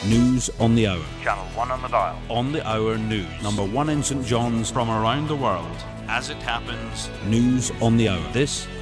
News on the Hour. Channel 1 on the dial. On the Hour News. Number 1 in St John's. From around the world, as it happens. News on the Hour. This